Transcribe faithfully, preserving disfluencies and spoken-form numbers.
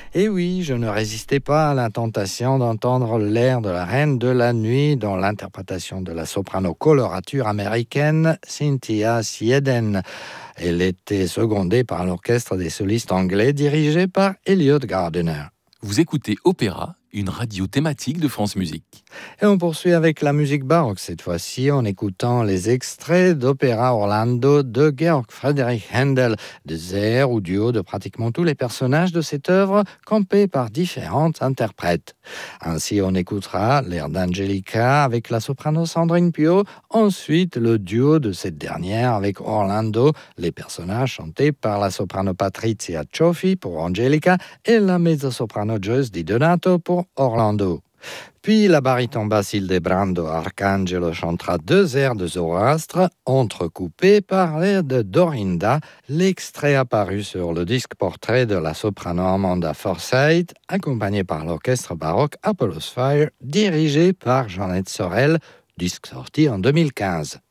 Et oui, je ne résistais pas à la tentation d'entendre l'air de la Reine de la Nuit dans l'interprétation de la soprano colorature américaine Cynthia Sieden. Elle était secondée par l'orchestre des solistes anglais dirigé par Elliot Gardiner. Vous écoutez Opéra, une radio thématique de France Musique. Et on poursuit avec la musique baroque cette fois-ci en écoutant les extraits d'Opéra Orlando de Georg Friedrich Händel, des airs ou duos de pratiquement tous les personnages de cette œuvre campés par différentes interprètes. Ainsi, on écoutera l'air d'Angelica avec la soprano Sandrine Pio, ensuite le duo de cette dernière avec Orlando, les personnages chantés par la soprano Patrizia Cioffi pour Angelica et la mezzo-soprano Joyce Di Donato pour Orlando. Puis la baryton basse Hildebrando Arcangelo chantera deux airs de Zoroastre, entrecoupés par l'air de Dorinda, l'extrait apparu sur le disque portrait de la soprano Amanda Forsyth, accompagné par l'orchestre baroque Apollo's Fire, dirigé par Jeannette Sorel, disque sorti en deux mille quinze.